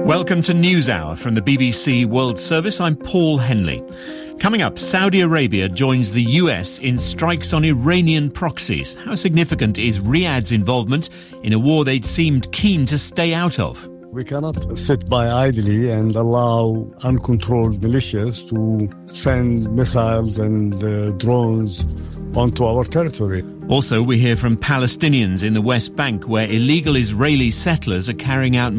Welcome to NewsHour from the BBC World Service. I'm Paul Henley. Coming up, Saudi Arabia joins the US in strikes on Iranian proxies. How significant is Riyadh's involvement in a war they'd seemed keen to stay out of? We cannot sit by idly and allow uncontrolled militias to send missiles and drones onto our territory. Also, we hear from Palestinians in the West Bank, where illegal Israeli settlers are carrying out